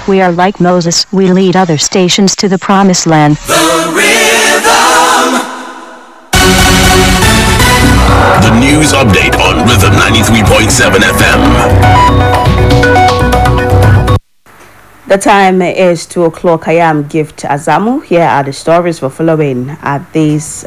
We are like Moses, we lead other stations to the promised land. The Rhythm. The news update on Rhythm 93.7 FM. The time is 2 o'clock. I am Gift Azamu. Here are the stories we're following at this.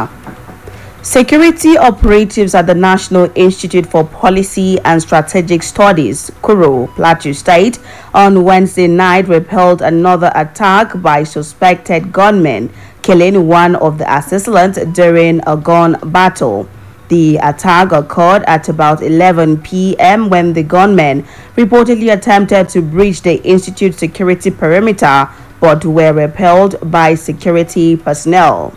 Security operatives at the National Institute for Policy and Strategic Studies, Kuro, Plateau State, on Wednesday night repelled another attack by suspected gunmen, killing one of the assailants during a gun battle. The attack occurred at about 11 p.m. when the gunmen reportedly attempted to breach the institute's security perimeter but were repelled by security personnel.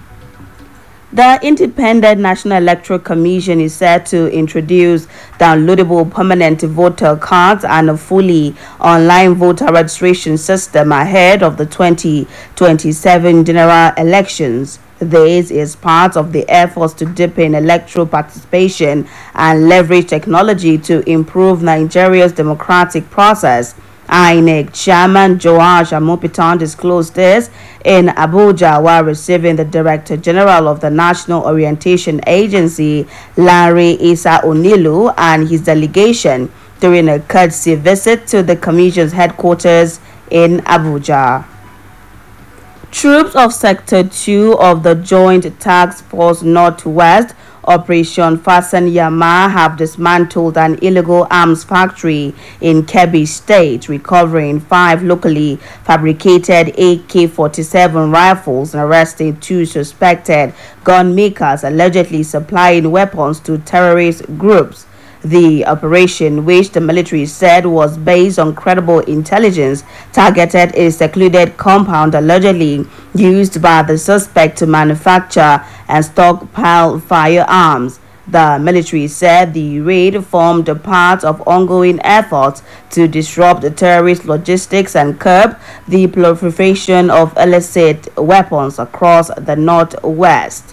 The Independent National Electoral Commission is set to introduce downloadable permanent voter cards and a fully online voter registration system ahead of the 2027 general elections. This is part of the efforts to deepen electoral participation and leverage technology to improve Nigeria's democratic process. INEC Chairman Joash Amopitan disclosed this in Abuja while receiving the Director General of the National Orientation Agency, Larry Isa Onilu, and his delegation during a courtesy visit to the Commission's headquarters in Abuja. Troops of Sector 2 of the Joint Task Force Northwest Operation Fasten Yama have dismantled an illegal arms factory in Kebbi State, recovering 5 locally fabricated AK-47 rifles and arresting 2 suspected gun makers allegedly supplying weapons to terrorist groups. The operation, which the military said was based on credible intelligence, targeted a secluded compound allegedly used by the suspect to manufacture and stockpile firearms. The military said the raid formed a part of ongoing efforts to disrupt the terrorist logistics and curb the proliferation of illicit weapons across the Northwest.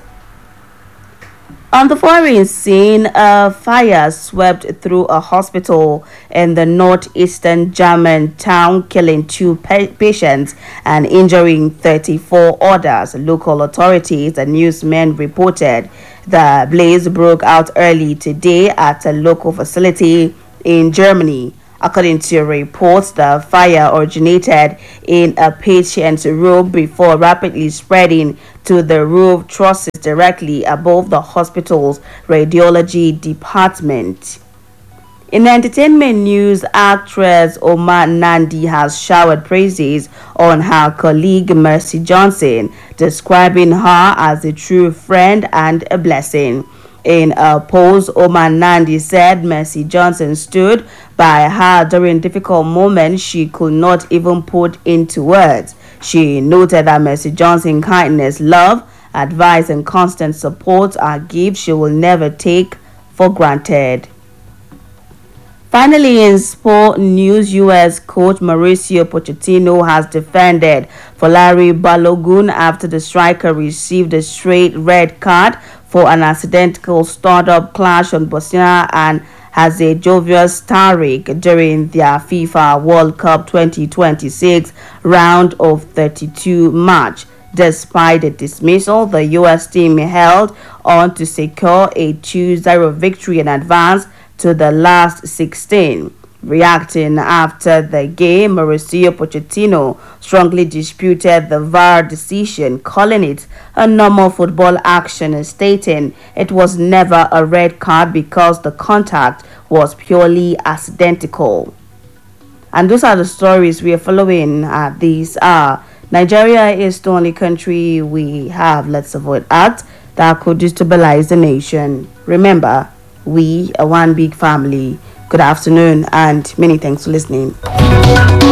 On the foreign scene, a fire swept through a hospital in the northeastern German town, killing 2 patients and injuring 34 others. Local authorities and newsmen reported the blaze broke out early today at a local facility in Germany. According to reports, the fire originated in a patient's room before rapidly spreading to the roof trusses directly above the hospital's radiology department. In entertainment news, actress Omar Nandi has showered praises on her colleague Mercy Johnson, describing her as a true friend and a blessing. In a post, Omar Nandi said Mercy Johnson stood by her during difficult moments she could not even put into words. She noted that Mercy Johnson's kindness, love, advice, and constant support are gifts she will never take for granted. Finally, in sport news, U.S. coach Mauricio Pochettino has defended Folari Balogun after the striker received a straight red card for an accidental startup clash on Bosnia and Herzegovina's Tarik during their FIFA World Cup 2026 round of 32 match. Despite the dismissal, the U.S. team held on to secure a 2-0 victory and advance to the last 16. Reacting after the game, Mauricio Pochettino strongly disputed the VAR decision, calling it a normal football action and stating it was never a red card because the contact was purely accidental. And those are the stories we are following. These are Nigeria is the only country we have, let's avoid act that could destabilize the nation. Remember, we are one big family. Good afternoon and many thanks for listening.